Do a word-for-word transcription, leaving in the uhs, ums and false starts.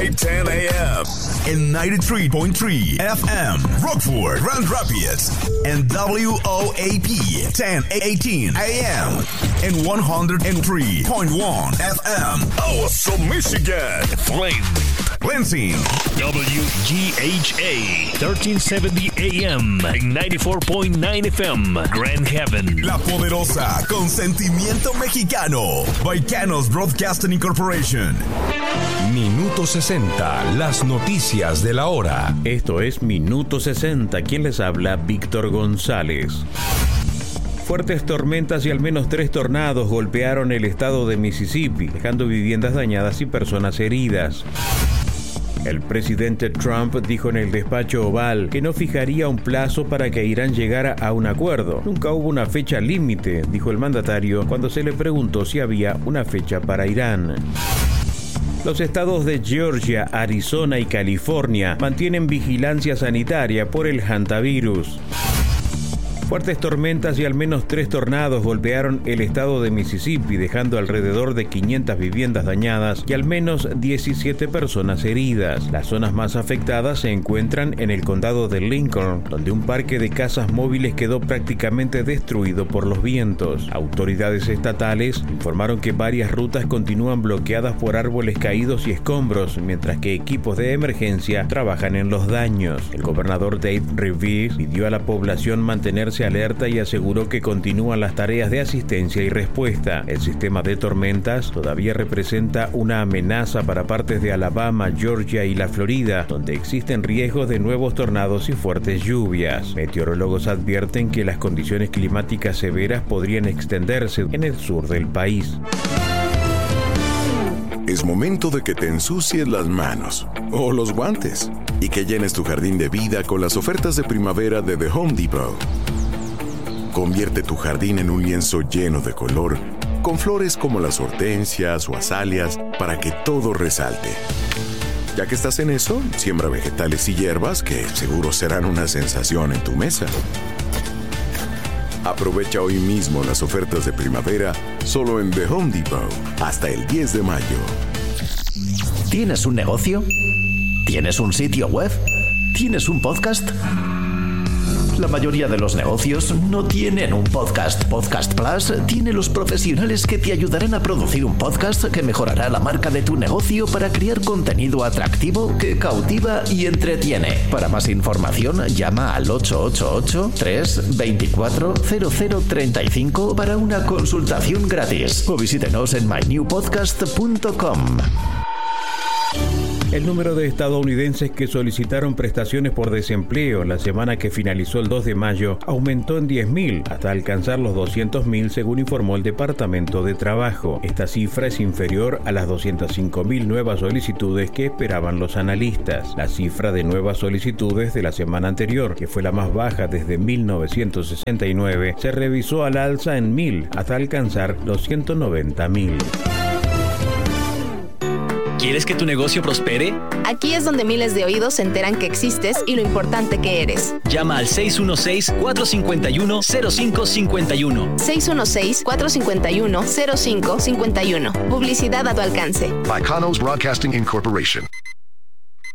ten a.m. in ninety-three point three F M, Rockford, Grand Rapids, and W O A P ten eighteen A M and one oh three point one F M, Awesome, Michigan, Flint, Lansing, W G H A thirteen seventy A M and ninety-four point nine F M, Grand Haven. La poderosa, con sentimiento mexicano, Baicanos Broadcasting Incorporation. Minuto sesenta, las noticias de la hora. Esto es Minuto sesenta. ¿Quién les habla? Víctor González. Fuertes tormentas y al menos tres tornados golpearon el estado de Mississippi, dejando viviendas dañadas y personas heridas. El presidente Trump dijo en el despacho Oval que no fijaría un plazo para que Irán llegara a un acuerdo. Nunca hubo una fecha límite, dijo el mandatario cuando se le preguntó si había una fecha para Irán. Los estados de Georgia, Arizona y California mantienen vigilancia sanitaria por el hantavirus. Fuertes tormentas y al menos tres tornados golpearon el estado de Mississippi, dejando alrededor de quinientas viviendas dañadas y al menos diecisiete personas heridas. Las zonas más afectadas se encuentran en el condado de Lincoln, donde un parque de casas móviles quedó prácticamente destruido por los vientos. Autoridades estatales informaron que varias rutas continúan bloqueadas por árboles caídos y escombros, mientras que equipos de emergencia trabajan en los daños. El gobernador Dave Reeves pidió a la población mantenerse alerta y aseguró que continúan las tareas de asistencia y respuesta. El sistema de tormentas todavía representa una amenaza para partes de Alabama, Georgia y la Florida, donde existen riesgos de nuevos tornados y fuertes lluvias. Meteorólogos advierten que las condiciones climáticas severas podrían extenderse en el sur del país. Es momento de que te ensucies las manos o los guantes y que llenes tu jardín de vida con las ofertas de primavera de The Home Depot. Convierte tu jardín en un lienzo lleno de color, con flores como las hortensias o azaleas para que todo resalte. Ya que estás en eso, siembra vegetales y hierbas que seguro serán una sensación en tu mesa. Aprovecha hoy mismo las ofertas de primavera solo en The Home Depot hasta el diez de mayo. ¿Tienes un negocio? ¿Tienes un sitio web? ¿Tienes un podcast? La mayoría de los negocios no tienen un podcast. Podcast Plus tiene los profesionales que te ayudarán a producir un podcast que mejorará la marca de tu negocio para crear contenido atractivo que cautiva y entretiene. Para más información, llama al ocho ocho ocho, tres dos cuatro, cero cero tres cinco para una consultación gratis o visítenos en my new podcast punto com. El número de estadounidenses que solicitaron prestaciones por desempleo la semana que finalizó el dos de mayo aumentó en diez mil hasta alcanzar los doscientos mil, según informó el Departamento de Trabajo. Esta cifra es inferior a las doscientas cinco mil nuevas solicitudes que esperaban los analistas. La cifra de nuevas solicitudes de la semana anterior, que fue la más baja desde mil novecientos sesenta y nueve, se revisó al alza en mil hasta alcanzar los ciento noventa mil. ¿Quieres que tu negocio prospere? Aquí es donde miles de oídos se enteran que existes y lo importante que eres. Llama al seis uno seis, cuatro cinco uno, cero cinco cinco uno. seis uno seis, cuatro cinco uno, cero cinco cinco uno. Publicidad a tu alcance. Baicanos Broadcasting Incorporation.